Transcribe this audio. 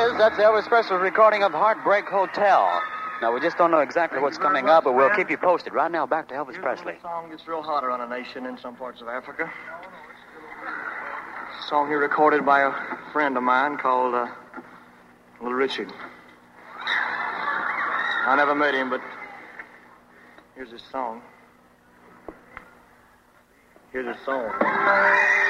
is. That's Elvis Presley's recording of Heartbreak Hotel. Now, we just don't know exactly what's coming up, but we'll keep you posted. Right now, back to Elvis Presley. The song gets real hot around a nation in some parts of Africa. A song here recorded by a friend of mine called Little Richard. I never met him, but here's his song. Here's his song.